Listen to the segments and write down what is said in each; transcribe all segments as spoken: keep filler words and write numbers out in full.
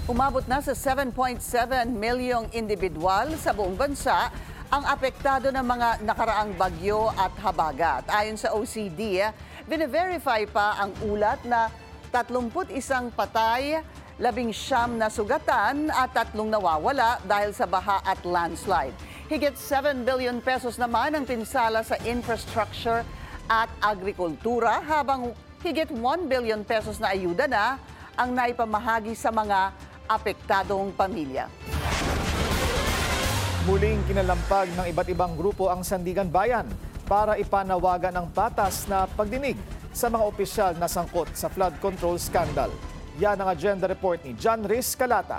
Umabot na sa seven point seven milyong individual sa buong bansa ang apektado ng mga nakaraang bagyo at habagat. Ayon sa O C D, bine-verify pa ang ulat na tatlumput isang patay, labing siyam na sugatan at tatlong nawawala dahil sa baha at landslide. Higit seven billion pesos naman ang pinsala sa infrastructure at agrikultura, habang higit one billion pesos na ayuda na ang naipamahagi sa mga apektadong pamilya. Muling kinalampag ng iba't ibang grupo ang Sandigan Bayan para ipanawagan ang patas na pagdinig sa mga opisyal na sangkot sa flood control scandal. Yan ang agenda report ni John Riz Calata.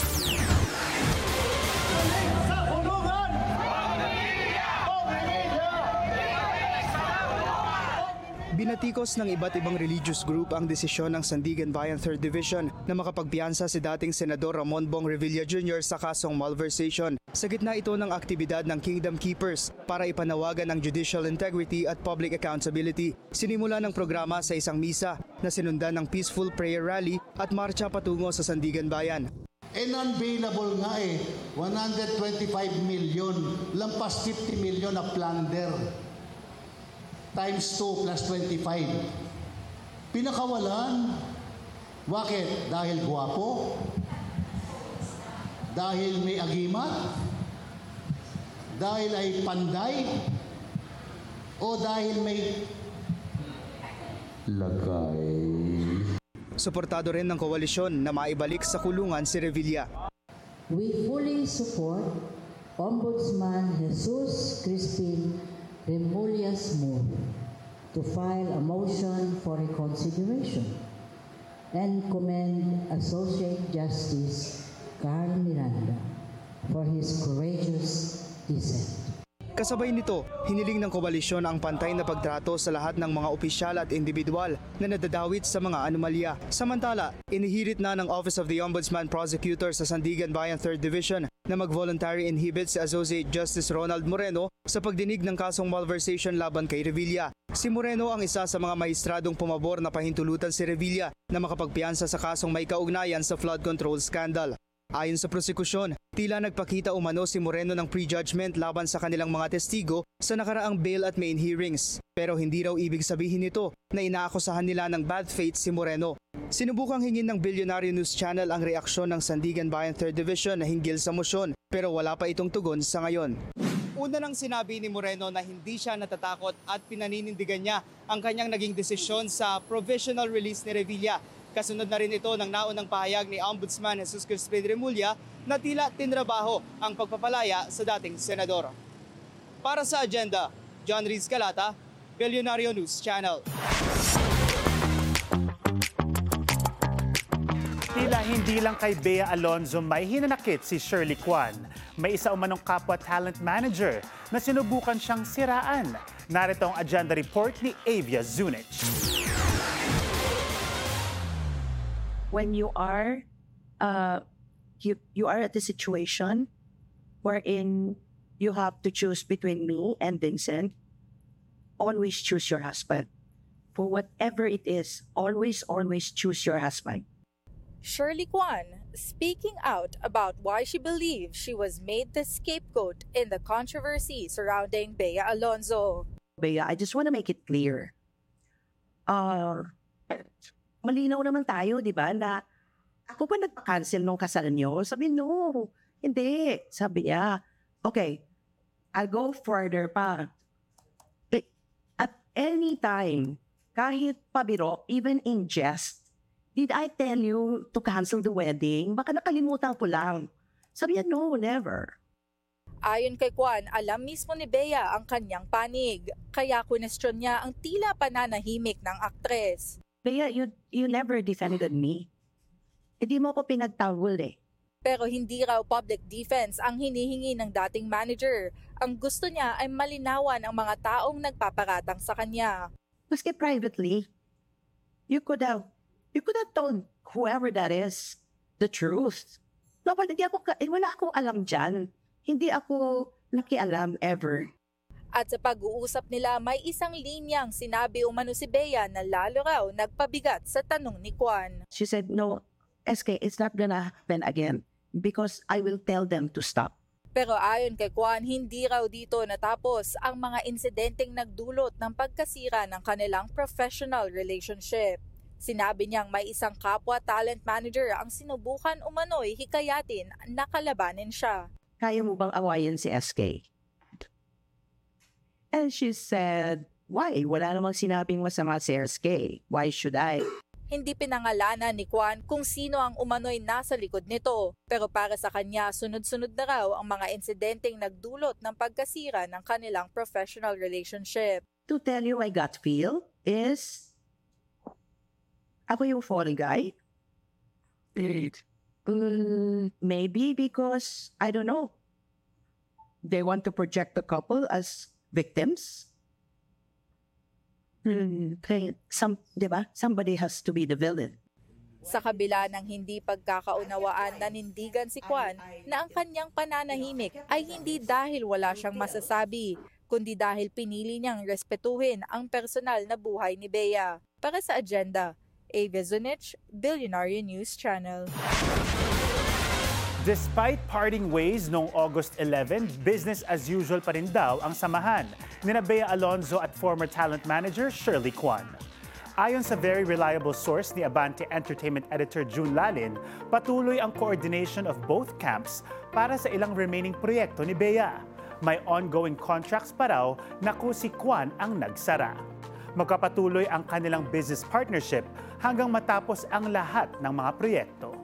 Binatikos ng iba't ibang religious group ang desisyon ng Sandigan Bayan third Division na makapagpiyansa si dating Senador Ramon Bong Revilla Junior sa kasong malversation. Sa gitna ito ng aktibidad ng Kingdom Keepers para ipanawagan ang judicial integrity at public accountability. Sinimula ng programa sa isang misa na sinundan ng peaceful prayer rally at marcha patungo sa Sandigan Bayan. And unbailable nga eh, one hundred twenty-five million, lampas fifty million na plunder. Times two plus twenty-five. Pinakawalan. Bakit? Dahil gwapo? Dahil may agimat? Dahil ay panday? O dahil may lagay? Suportado rin ng koalisyon na maibalik sa kulungan si Revilla. We fully support Ombudsman Jesus Crispin Remulla's move to file a motion for reconsideration and commend Associate Justice Carl Miranda for his courageous dissent. Kasabay nito, hiniling ng koalisyon ang pantay na pagtrato sa lahat ng mga opisyal at individual na nadadawit sa mga anomalya. Samantala, inihirit na ng Office of the Ombudsman Prosecutor sa Sandigan Bayan third Division na mag-voluntary inhibit si Associate Justice Ronald Moreno sa pagdinig ng kasong malversation laban kay Revilla. Si Moreno ang isa sa mga mahistradong pumabor na pahintulutan si Revilla na makapagpiyansa sa kasong may kaugnayan sa flood control scandal. Ayon sa prosekusyon, tila nagpakita umano si Moreno ng prejudgment laban sa kanilang mga testigo sa nakaraang bail at main hearings. Pero hindi raw ibig sabihin nito na inaakusahan nila ng bad faith si Moreno. Sinubukang hingin ng Billionaire News Channel ang reaksyon ng Sandigan Bayan third Division na hinggil sa motion, pero wala pa itong tugon sa ngayon. Una nang sinabi ni Moreno na hindi siya natatakot at pinaninindigan niya ang kanyang naging desisyon sa provisional release ni Revilla. Kasunod na rin ito ng naunang pahayag ni Ombudsman Jesus Crispin Remulla na tila tinrabaho ang pagpapalaya sa dating senador. Para sa agenda, John Riz Calata, Billionaire News Channel. Tila hindi lang kay Bea Alonzo may hinanakit si Shirley Kwan. May isa umanong kapwa talent manager na sinubukan siyang siraan. Narito ang agenda report ni Avia Zunich. When you are, uh, you you are at a situation wherein you have to choose between me and Vincent, always choose your husband. For whatever it is, always, always choose your husband. Shirley Kwan speaking out about why she believes she was made the scapegoat in the controversy surrounding Bea Alonzo. Bea, I just want to make it clear. Uh, malinaw naman tayo, di ba, na ako pa nagpa-cancel nung kasal niyo? Sabi, no, hindi. Sabi niya, okay, I'll go further pa. At any time, kahit pabiro, even in jest, did I tell you to cancel the wedding? Baka nakalimutan ko lang. Sabi niya, no, never. Ayon kay Kwan, alam mismo ni Bea ang kanyang panig. Kaya kunestyon niya ang tila pananahimik ng aktres. Bea, you, you never defended me. Hindi mo ako pinagtawol eh. Pero hindi raw public defense ang hinihingi ng dating manager. Ang gusto niya ay malinawan ang mga taong nagpaparatang sa kanya. Maski privately, you could have, you could have told whoever that is the truth. No, but hindi ako, eh, wala akong alam dyan. Hindi ako nakialam ever. At sa pag-uusap nila, may isang linyang sinabi umano si Bea na lalo raw nagpabigat sa tanong ni Kwan. She said, no, S K, it's not gonna happen again because I will tell them to stop. Pero ayon kay Kwan, hindi raw dito natapos ang mga insidenteng nagdulot ng pagkasira ng kanilang professional relationship. Sinabi niyang may isang kapwa talent manager ang sinubukan umano'y hikayatin na kalabanin siya. Kaya mo bang awayin si S K? And she said, why? Wala namang sinabing masama si S K. Why should I? Hindi pinangalanan ni Kwan kung sino ang umano'y nasa likod nito. Pero para sa kanya, sunod-sunod na raw ang mga insidenteng nagdulot ng pagkasira ng kanilang professional relationship. To tell you my gut feel is, ako yung fall guy. Mm, maybe because, I don't know, they want to project the couple as victims. Hmm, kaya, some, di ba? Somebody has to be the villain. Sa kabila ng hindi pagkakaunawaan, nanindigan si Kwan na ang kanyang pananahimik ay hindi dahil wala siyang masasabi, kundi dahil pinili niyang respetuhin ang personal na buhay ni Bea. Para sa Agenda, Avia Zunich, Billionaire News Channel. Despite parting ways noong August eleventh, business as usual pa rin daw ang samahan ni Bea Alonzo at former talent manager Shirley Kwan. Ayon sa very reliable source ni Abante Entertainment editor June Lalin, patuloy ang coordination of both camps para sa ilang remaining proyekto ni Bea. May ongoing contracts pa raw na kung si Kwan ang nagsara. Magkapatuloy ang kanilang business partnership hanggang matapos ang lahat ng mga proyekto.